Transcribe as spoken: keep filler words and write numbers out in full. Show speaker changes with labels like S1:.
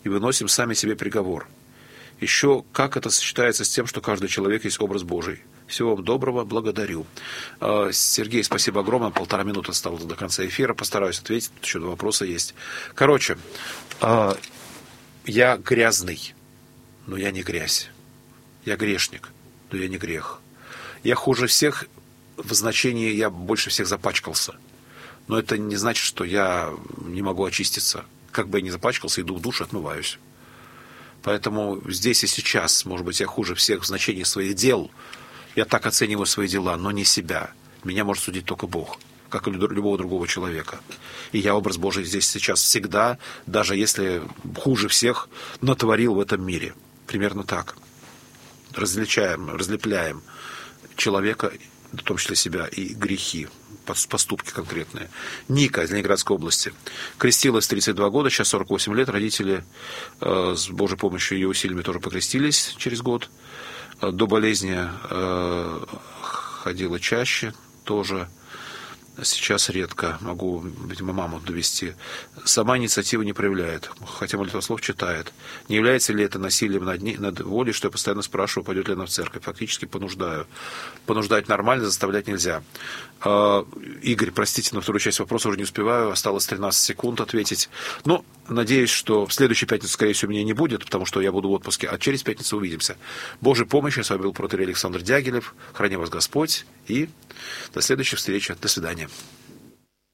S1: и выносим сами себе приговор. Еще как это сочетается с тем, что каждый человек есть образ Божий. Всего вам доброго, благодарю. Сергей, спасибо огромное. Полтора минуты осталось до конца эфира. Постараюсь ответить. Еще два вопроса есть. Короче, я грязный, но я не грязь. Я грешник, но я не грех. Я хуже всех в значении я больше всех запачкался. Но это не значит, что я не могу очиститься. Как бы я ни запачкался, иду в душ и отмываюсь. Поэтому здесь и сейчас, может быть, я хуже всех в значении своих дел. Я так оцениваю свои дела, но не себя. Меня может судить только Бог, как и любого другого человека. И я образ Божий здесь сейчас всегда, даже если хуже всех натворил в этом мире. Примерно так. Различаем, разлепляем человека, в том числе себя, и грехи, поступки конкретные. Ника из Ленинградской области. Крестилась тридцать два года, сейчас сорок восемь лет. Родители э, с Божьей помощью и ее усилиями тоже покрестились через год. Э, до болезни э, ходила чаще тоже. Сейчас редко. Могу, видимо, маму довести. Сама инициативы не проявляет, хотя молитвослов читает. Не является ли это насилием над, ней, над волей, что я постоянно спрашиваю, пойдет ли она в церковь? Фактически понуждаю. Понуждать нормально, заставлять нельзя. Игорь, простите, на вторую часть вопроса уже не успеваю. Осталось тринадцать секунд ответить. Но надеюсь, что в следующую пятницу, скорее всего, меня не будет, потому что я буду в отпуске, а через пятницу увидимся. Божьей помощи. С вами был протоиерей Александр Дягилев. Храни вас Господь. И до следующей встречи. До свидания.